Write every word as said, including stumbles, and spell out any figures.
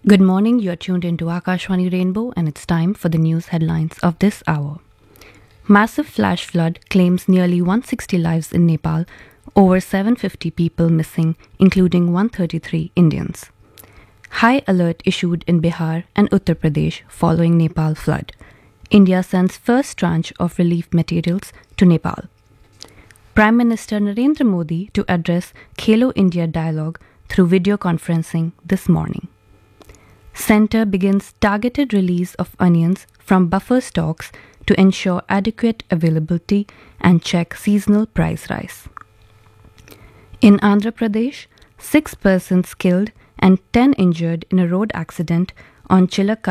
Good morning, you're tuned into Akashwani Rainbow, and it's time for the news headlines of this hour. Massive flash flood claims nearly one hundred sixty lives in Nepal, over seven hundred fifty people missing, including one hundred thirty-three Indians. High alert issued in Bihar and Uttar Pradesh following Nepal flood. India sends first tranche of relief materials to Nepal. Prime Minister Narendra Modi to address Khelo India dialogue through video conferencing this morning. Centre begins targeted release of onions from buffer stocks to ensure adequate availability and check seasonal price rise. In Andhra Pradesh, six persons killed and ten injured in a road accident on Chilaka